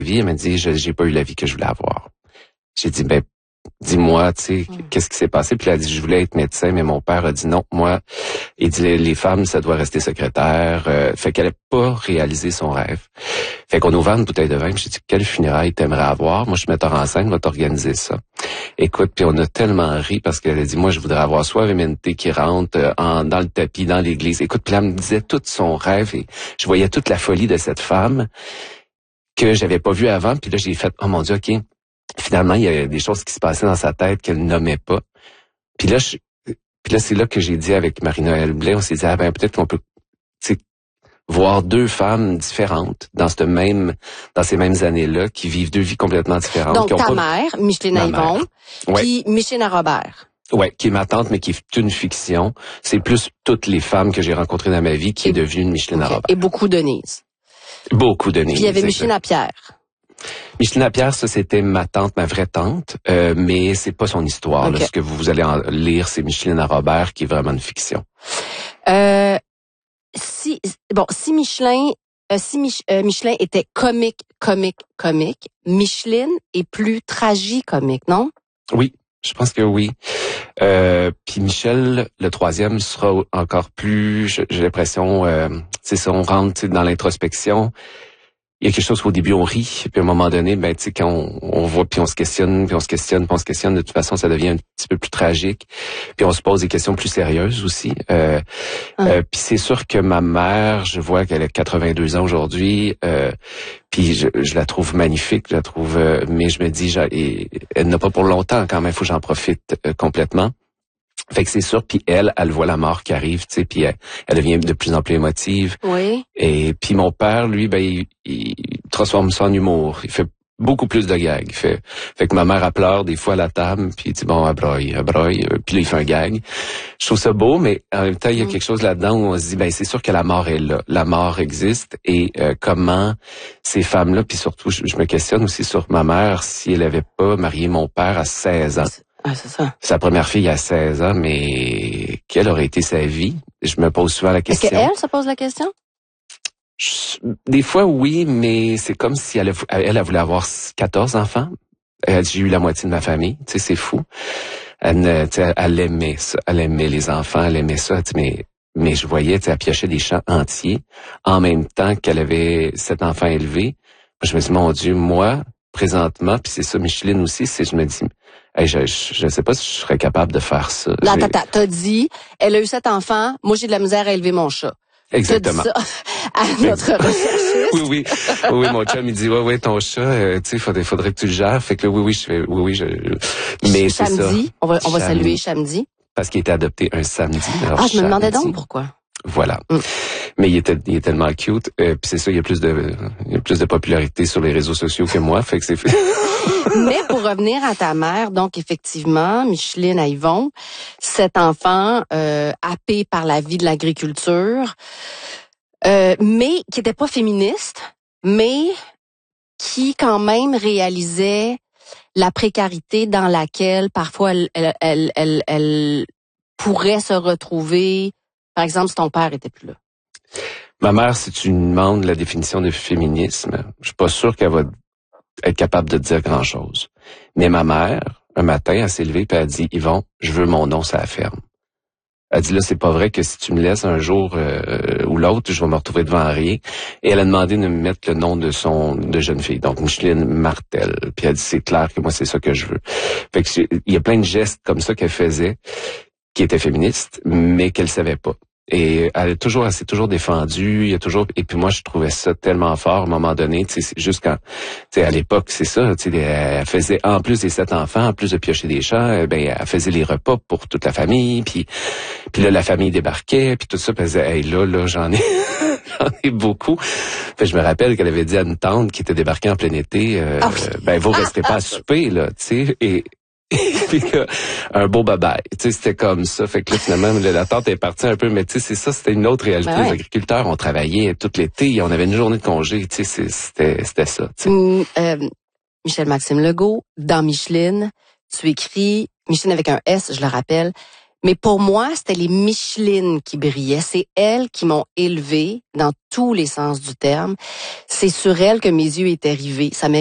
vie? Elle m'a dit, j'ai pas eu la vie que je voulais avoir. J'ai dit, ben, dis-moi, tu sais, qu'est-ce qui s'est passé? Puis elle a dit, je voulais être médecin, mais mon père a dit non, moi, il dit, les femmes, ça doit rester secrétaire. Fait qu'elle n'a pas réalisé son rêve. Fait qu'on a ouvert une bouteille de vin, puis j'ai dit, quelle funérailles t'aimerais avoir? Moi, je suis metteur en scène, va t'organiser ça. Écoute, puis on a tellement ri parce qu'elle a dit, moi, je voudrais avoir soit MNT qui rentre dans le tapis, dans l'église. Écoute, puis elle me disait tout son rêve et je voyais toute la folie de cette femme que j'avais pas vue avant. Puis là, j'ai fait, oh mon Dieu, OK. Finalement, il y a des choses qui se passaient dans sa tête qu'elle nommait pas. Puis là, c'est là que j'ai dit avec Marie-Noël Blais, on s'est dit, ah ben peut-être qu'on peut, voir deux femmes différentes dans ces mêmes années-là, qui vivent deux vies complètement différentes. Donc ta mère, Micheline Yvon, puis Micheline Robert. Ouais, qui est ma tante, mais qui est une fiction. C'est plus toutes les femmes que j'ai rencontrées dans ma vie qui est devenue une Micheline Robert. Et beaucoup Denise. Beaucoup Denise. Puis il y avait Micheline Lapierre. Micheline Lapierre, ça c'était ma tante, ma vraie tante, mais c'est pas son histoire. Là. Ce que vous allez en lire, c'est Micheline Robert qui est vraiment une fiction. Si Michelin était comique, Micheline est plus tragicomique, non? Oui, je pense que oui. Puis Michel, le troisième, sera encore plus, j'ai l'impression, c'est ça, on rentre dans l'introspection. Il y a quelque chose qu'au début on rit, puis à un moment donné, ben tu sais, quand on voit, puis on se questionne, de toute façon, ça devient un petit peu plus tragique. Puis on se pose des questions plus sérieuses aussi. Puis c'est sûr que ma mère, je vois qu'elle a 82 ans aujourd'hui, puis je la trouve magnifique, mais je me dis, elle n'a pas pour longtemps quand même, il faut que j'en profite complètement. Fait que c'est sûr, puis elle voit la mort qui arrive, tu sais, puis elle devient de plus en plus émotive. Oui. Et puis mon père, lui, ben il transforme ça en humour. Il fait beaucoup plus de gags. Fait que ma mère, elle pleure des fois à la table, puis il dit bon, elle broye. Puis là, il fait un gag. Je trouve ça beau, mais en même temps, il y a quelque chose là-dedans où on se dit, ben c'est sûr que la mort est là. La mort existe et comment ces femmes-là, puis surtout, je me questionne aussi sur ma mère, si elle avait pas marié mon père à 16 ans. Ah, c'est ça. Sa première fille à 16 ans, mais quelle aurait été sa vie? Je me pose souvent la question. Est-ce qu'elle se pose la question? Des fois, oui, mais c'est comme si elle voulait avoir 14 enfants. J'ai eu la moitié de ma famille. Tu sais, c'est fou. Elle aimait ça. Elle aimait les enfants. Elle aimait ça. Mais je voyais, elle piochait des champs entiers en même temps qu'elle avait 7 enfants élevés. Je me dis, mon Dieu, moi, présentement, puis c'est ça, Micheline aussi, je me dis, hey, je sais pas si je serais capable de faire ça. Là, t'as dit, elle a eu 7 enfants, moi j'ai de la misère à élever mon chat. Exactement. T'as dit ça à notre recherchiste. Oui, mon chum, il dit, ouais, ton chat, tu sais, faudrait que tu le gères. Fait que là, mais c'est ça. Samedi, on va saluer Samedi. Parce qu'il était adopté un samedi. Alors, je me demandais donc pourquoi. Voilà. Mais il est tellement cute. Puis c'est ça, il y a plus de popularité sur les réseaux sociaux que moi. Fait que c'est fait. Mais pour revenir à ta mère, donc effectivement, Micheline Yvon, cet enfant happé par la vie de l'agriculture, mais qui était pas féministe, mais qui quand même réalisait la précarité dans laquelle parfois elle pourrait se retrouver. Par exemple, si ton père était plus là. Ma mère, si tu me demandes la définition de féminisme, je suis pas sûr qu'elle va être capable de dire grand-chose. Mais ma mère, un matin, elle s'est levée et elle a dit, Yvon, je veux mon nom sur la ferme. Elle dit, là, c'est pas vrai que si tu me laisses un jour ou l'autre, je vais me retrouver devant rien. Et elle a demandé de me mettre le nom de jeune fille, donc Micheline Martel. Puis elle dit, c'est clair que moi, c'est ça que je veux. Fait que il y a plein de gestes comme ça qu'elle faisait, qui étaient féministes, mais qu'elle savait pas. Et elle s'est toujours défendue, et puis moi je trouvais ça tellement fort à un moment donné, tu sais, c'est juste quand, tu sais, à l'époque, c'est ça, tu sais, elle faisait, en plus des 7 enfants, en plus de piocher des champs, elle faisait les repas pour toute la famille, puis là, la famille débarquait, puis tout ça, puis elle disait, hey, là, j'en ai beaucoup. Fait, je me rappelle qu'elle avait dit à une tante qui était débarquée en plein été, vous resterez pas à souper, là, tu sais, et puis un beau bye-bye. Tu sais, c'était comme ça. Fait que là, finalement, la tante est partie un peu, mais tu sais, c'est ça, c'était une autre réalité. Les agriculteurs, on travaillait tout l'été, on avait une journée de congé, tu sais, c'était ça. Michel-Maxime Legault, dans Micheline, tu écris, Micheline avec un S, je le rappelle, Mais pour moi, c'était les Michelines qui brillaient. C'est elles qui m'ont élevée dans tous les sens du terme. C'est sur elles que mes yeux étaient rivés. Ça